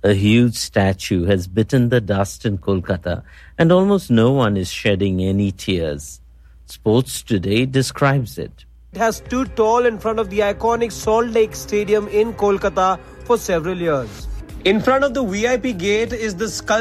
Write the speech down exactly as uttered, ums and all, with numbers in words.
A huge statue has bitten the dust in Kolkata, and almost no one is shedding any tears. Sports Today describes it. It has stood tall in front of the iconic Salt Lake Stadium in Kolkata for several years. In front of the V I P gate is the sculpture